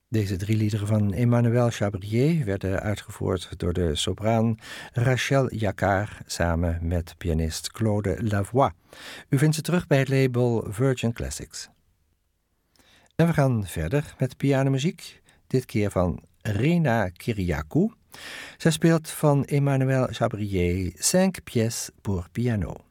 Deze 3 liederen van Emmanuel Chabrier werden uitgevoerd door de sopraan Rachel Jacquard samen met pianist Claude Lavoie. U vindt ze terug bij het label Virgin Classics. En we gaan verder met pianomuziek, dit keer van Rena Kyriakou. Zij speelt van Emmanuel Chabrier 5 pièces pour piano.